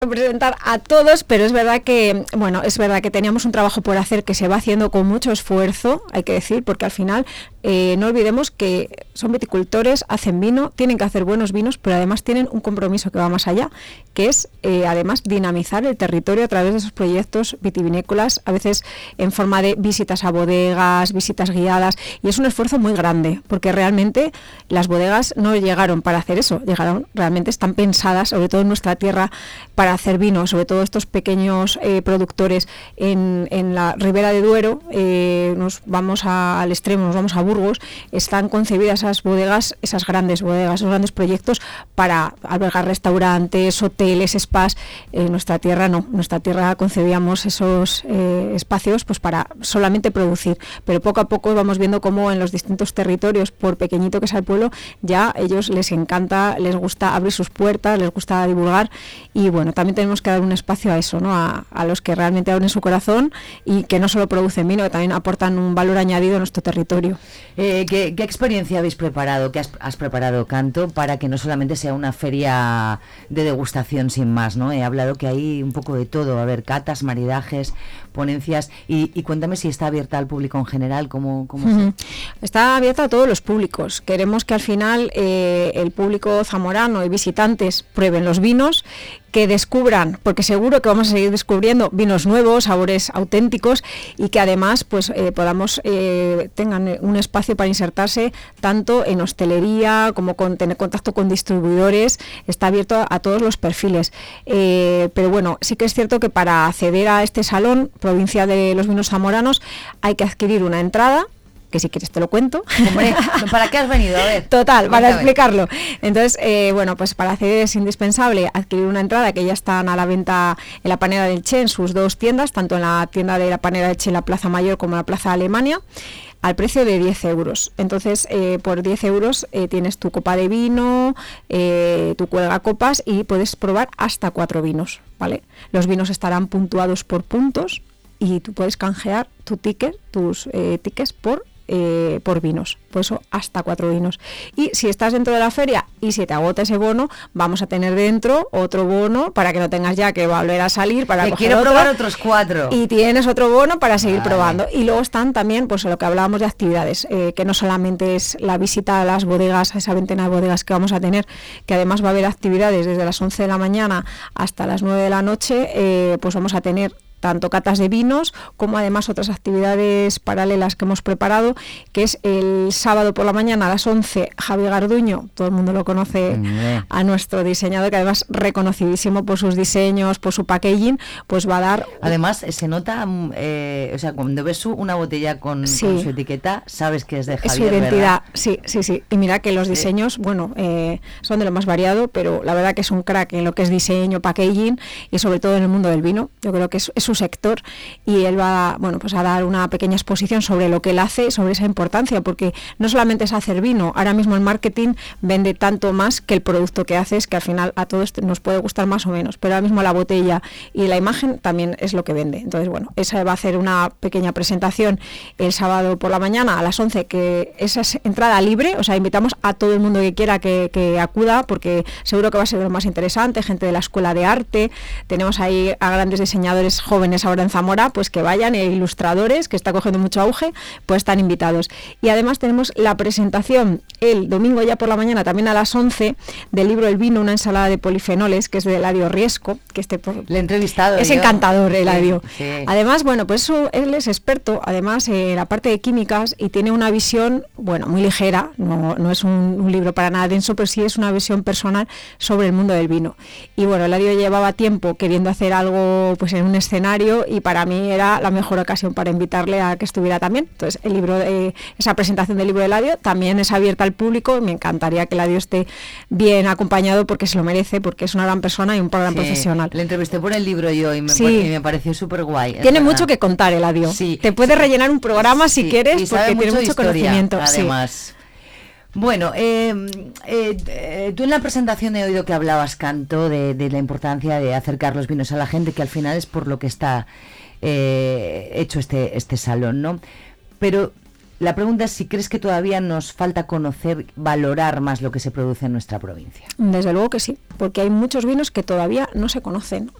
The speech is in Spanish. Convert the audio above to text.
representar a todos, pero es verdad que, bueno, es verdad que teníamos un trabajo por hacer que se va haciendo con mucho esfuerzo, hay que decir, porque al final no olvidemos que son viticultores, hacen vino, tienen que hacer buenos vinos, pero además tienen un compromiso que va más allá, que es además dinamizar el territorio a través de esos proyectos vitivinícolas, a veces en forma de visitas a bodegas, visitas guiadas, y es un esfuerzo muy grande, porque realmente las bodegas no llegaron para hacer eso, llegaron, realmente están pensadas, sobre todo en nuestra tierra, para hacer vino, sobre todo estos pequeños productores en la Ribera de Duero, nos vamos al extremo, nos vamos a Burgos, están concebidas esas bodegas, esas grandes bodegas, esos grandes proyectos para albergar restaurantes, hoteles, spas. En nuestra tierra no, en nuestra tierra concebíamos esos espacios pues para solamente producir, pero poco a poco vamos viendo cómo en los distintos territorios, por pequeñito que sea el pueblo, ya ellos les encanta, les gusta abrir sus puertas, les gusta divulgar, y bueno, también tenemos que dar un espacio a eso, ¿no? A los que realmente abren su corazón y que no solo producen vino, que también aportan un valor añadido a nuestro territorio. ¿Qué experiencia habéis preparado, qué has preparado, Canto, para que no solamente sea una feria de degustación sin más, ¿no? He hablado que hay un poco de todo, a ver, catas, maridajes, ponencias, y cuéntame si está abierta al público en general, ¿cómo Está abierta a todos los públicos. Queremos que al final el público zamorano y visitantes prueben los vinos, que descubran, porque seguro que vamos a seguir descubriendo vinos nuevos, sabores auténticos, y que además pues tengan un espacio para insertarse tanto en hostelería como tener contacto con distribuidores. Está abierto a todos los perfiles, pero bueno, sí que es cierto que para acceder a este salón provincial de los vinos zamoranos hay que adquirir una entrada, que si quieres te lo cuento. Hombre, ¿para qué has venido? A ver. Total, para explicarlo. Entonces, bueno, pues para acceder es indispensable adquirir una entrada, que ya están a la venta en la Panera del Che, en sus dos tiendas, tanto en la tienda de la Panera del Che en la Plaza Mayor como en la Plaza Alemania, al precio de 10 euros. Entonces, por 10 euros tienes tu copa de vino, tu cuelgacopas, y puedes probar hasta 4 vinos, ¿vale? Los vinos estarán puntuados por puntos y tú puedes canjear tus tickets por vinos, por eso hasta 4 vinos. Y si estás dentro de la feria y si te agota ese bono, vamos a tener dentro otro bono para que no tengas ya que volver a salir para coger quiero probar otros 4. Y tienes otro bono para seguir probando. Y luego están también, pues lo que hablábamos de actividades, que no solamente es la visita a las bodegas, a esa veintena de bodegas que vamos a tener, que además va a haber actividades desde las 11 de la mañana hasta las 9 de la noche, pues vamos a tener tanto catas de vinos como además otras actividades paralelas que hemos preparado, que es el sábado por la mañana a las 11, Javi Garduño, todo el mundo lo conoce, a nuestro diseñador, que además reconocidísimo por sus diseños, por su packaging, pues va a dar... Además se nota, o sea, cuando ves una botella con su etiqueta, sabes que es de Javier, es su identidad, ¿verdad? Sí. Y mira que los diseños, bueno, son de lo más variado, pero la verdad que es un crack en lo que es diseño, packaging, y sobre todo en el mundo del vino. Yo creo que es su sector, y él va, bueno, pues a dar una pequeña exposición sobre lo que él hace, sobre esa importancia, porque no solamente es hacer vino, ahora mismo el marketing vende tanto más que el producto que haces, que al final a todos nos puede gustar más o menos, pero ahora mismo la botella y la imagen también es lo que vende. Entonces, bueno, esa va a hacer una pequeña presentación el sábado por la mañana a las 11, que esa es entrada libre, o sea, invitamos a todo el mundo que quiera que acuda, porque seguro que va a ser lo más interesante, gente de la Escuela de Arte, tenemos ahí a grandes diseñadores jóvenes ahora en Zamora, pues que vayan, e ilustradores, que está cogiendo mucho auge, pues están invitados. Y además tenemos la presentación el domingo ya por la mañana, también a las 11, del libro El vino, una ensalada de polifenoles, que es de Eladio Riesco, que le he entrevistado. Es encantador, Eladio. Sí. Además, bueno, pues él es experto, además, en la parte de químicas, y tiene una visión, bueno, muy ligera, no es un libro para nada denso, pero sí es una visión personal sobre el mundo del vino. Y bueno, Eladio llevaba tiempo queriendo hacer algo pues en un escenario, y para mí era la mejor ocasión para invitarle a que estuviera también. Entonces, el libro, esa presentación del libro de Eladio también es abierta al público, y me encantaría que Eladio esté bien acompañado, porque se lo merece, porque es una gran persona y un gran profesional. Le entrevisté por el libro yo y me pareció súper guay. Tiene mucho que contar, Eladio. Sí, te puede rellenar un programa si quieres, porque tiene mucho conocimiento. Además. Bueno, tú en la presentación he oído que hablabas, Canto, de la importancia de acercar los vinos a la gente, que al final es por lo que está hecho este salón, ¿no? Pero La pregunta es si crees que todavía nos falta conocer, valorar más lo que se produce en nuestra provincia. Desde luego que sí, porque hay muchos vinos que todavía no se conocen